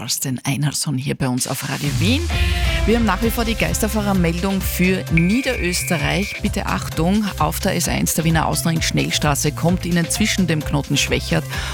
Carsten Einarsson hier bei uns auf Radio Wien. Wir haben nach wie vor die Geisterfahrermeldung für Niederösterreich. Bitte Achtung, auf der S1 der Wiener Außenring Schnellstraße kommt Ihnen zwischen dem Knoten Schwächert